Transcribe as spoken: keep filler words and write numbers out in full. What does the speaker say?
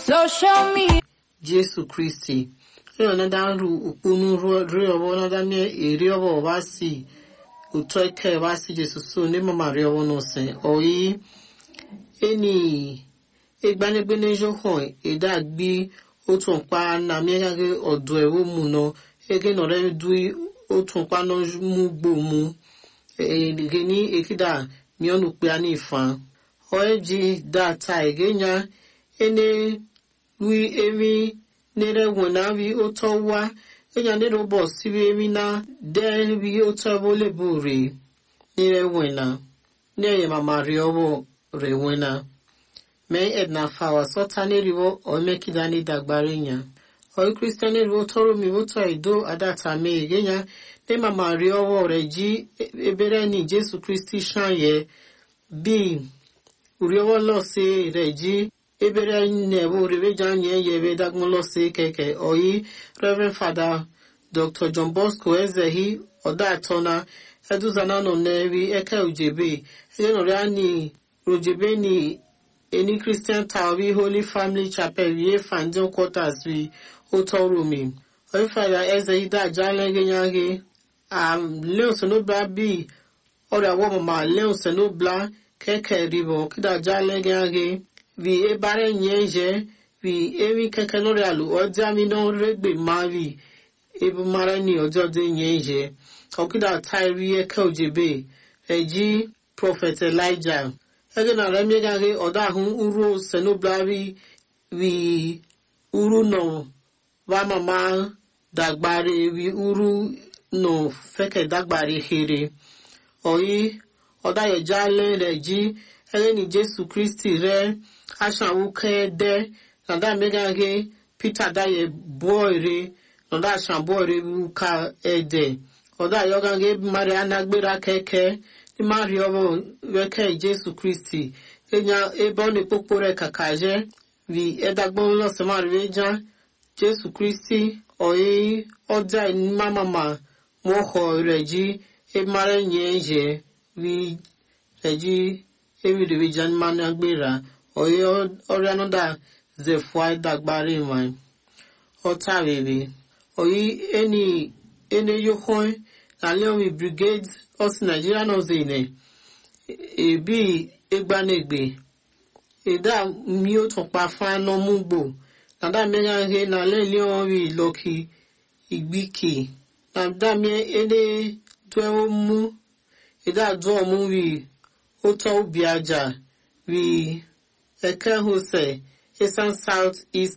Social media. Jésù Kristi. Ẹ nada ru upunu ru obo nada mi eri obo wa si. Uto eke wa si Jésù so ni mama ri obo no se. Oyi eni egbanegbene jo hon eda gbi otun pa na mi gage odo ewo mu no ege no re du otun pa no mu gbo mu. E ni ekida mi onu pe ani fan. Oji data egenya ene wi emi nere wona wi otowa enya nere boss wi emi na de wi otowo le bure nere wona ne ye mama riowo re wona me edna fawa sotani riwo o mekidani dagbare nya o Christian riwo toro mi wo to ido adata me egenya ne mama riowo re ji ebere ni Jesu Christi shanye bi uriwo lo se re ji ebere newo rebe janye yebe dagmolo se keke oyi Reverend Father Doctor John Bosco Ezehi oda atona eduzana no nevi eke ujebe eno reani rojebe ni any Christian Tawi Holy Family Chapel ye fandon quarters we otorumi oyi Father Ezehi da jale genyage um leo sono babi ora wo ma leo sono bla keke ribo kida jale genyage vi ebare nyeje vi ewi keke lori alu oja mi no regbe mavi ebu mara ni ojo de nyeje okida tairi eke ojebe eji Prophet Elijah ege na remi gage oda hun uru senoblavi vi uru no wa mama dagbare vi uru no feke dagbare here oyi oda ye jale reji ege ni Jesu Christi re Asha wuke de nada megage Peter daye boyre nada asha boyre wuka ede oda yogange mari anagbera keke ni mari obo weke Jesu Christi enya ebone popore kakaje vi edagbon lo se mari weja Jesu Christi oyi oda ni mama ma moho reji e mare nyeje vi reji ewi de wejan managbera oyo orianoda ze fwai dagbari wan otawebe oyi eni ene yohon na leomi brigade os Nigeria no zine ebi egbanegbe eda mi o ton pa fan no mugbo na da me gange na le leon wi loki igbiki na da mi ene twe mu eda do mu wi o to biaja wi Eke Hose, Eastern South East